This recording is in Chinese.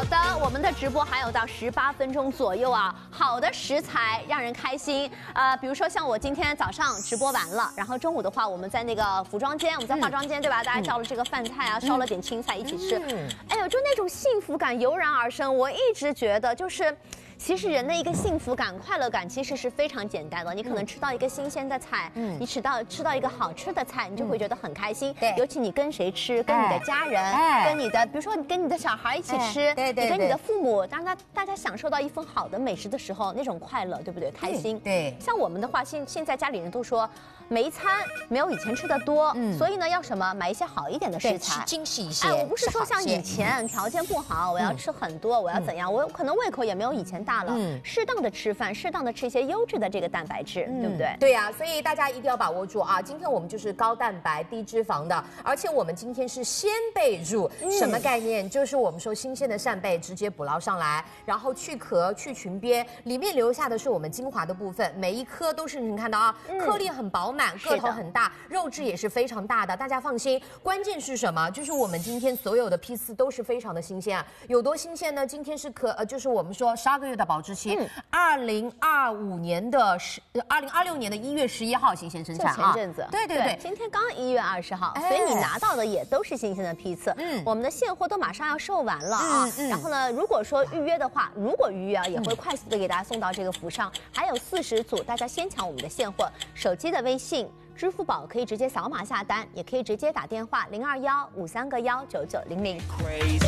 的，我们的直播还有到18分钟左右啊。好的食材让人开心，比如说像我今天早上直播完了，然后中午的话我们在那个服装间，我们在化妆间对吧？大家叫了这个饭菜啊，烧了点青菜一起吃，哎呦，就那种幸福感油然而生。我一直觉得就是。 其实人的一个幸福感、快乐感其实是非常简单的。你可能吃到一个新鲜的菜，你吃到一个好吃的菜，你就会觉得很开心。对，尤其你跟谁吃，跟你的家人，跟你的，比如说你跟你的小孩一起吃，对，你跟你的父母，当大家享受到一份好的美食的时候，那种快乐，对不对？开心。对，像我们的话，现在家里人都说。 每一餐没有以前吃的多，所以呢，要什么买一些好一点的食材， 精细一些。 哎，我不是说像以前条件不好，我要吃很多，我要怎样？我可能胃口也没有以前大了。适当的吃饭，适当的吃一些优质的这个蛋白质，对不对？ 对呀，所以大家一定要把握住啊！今天我们就是高蛋白、低脂肪的，而且我们今天是鲜贝入，什么概念？就是我们说新鲜的扇贝直接捕捞上来，然后去壳、去裙边，里面留下的是我们精华的部分，每一颗都是你看到啊，颗粒很饱。 个头很大，肉质也是非常大的，大家放心。关键是什么？就是我们今天所有的批次都是非常的新鲜啊，有多新鲜呢？今天是就是我们说12个月的保质期，2025年的2026年的1月11号新鲜生产啊。 前阵子， 对， 今天刚1月20号，所以你拿到的也都是新鲜的批次。我们的现货都马上要售完了啊。然后呢，如果说预约的话，如果预约啊，也会快速的给大家送到这个府上，还有40组，大家先抢我们的现货，手机的微信。 支付宝可以直接扫码下单，也可以直接打电话0215319900。